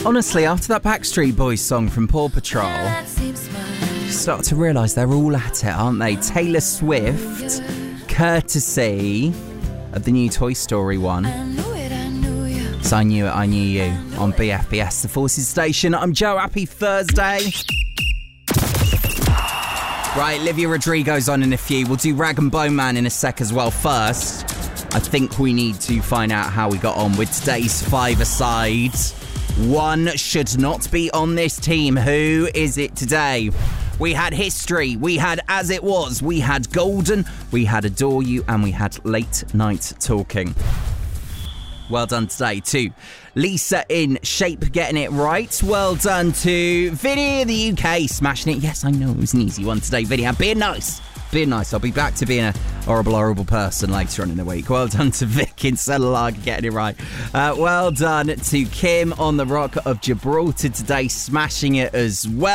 Honestly, after that Backstreet Boys song from Paw Patrol, you start to realise they're all at it, aren't they? Taylor Swift, courtesy of the new Toy Story one. So I Knew It, I Knew You on BFBS, the Forces Station. I'm Joe, happy Thursday. Right, Olivia Rodrigo's on in a few. We'll do Rag and Bone Man in a sec as well. First, I think we need to find out how we got on with today's five-a-side. One should not be on this team. Who is it today? We had History, we had As It Was, we had Golden, we had Adore You, and we had Late Night Talking. Well done today to Lisa in Shape getting it right. Well done to Vinny in the UK smashing it. Yes, I know it was an easy one today, Vinny. I'm being nice. Being nice. I'll be back to being a horrible person later on in the week. Well done to Vic in Cellulaga getting it right. Well done to Kim on the Rock of Gibraltar today, smashing it as well.